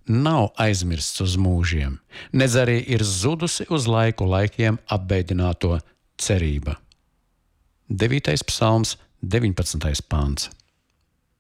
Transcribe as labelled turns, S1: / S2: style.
S1: nav aizmirsts uz mūžiem, nedz arī ir zudusi uz laikiem apbēdināto cerība. 9. psalms, 19. pāns.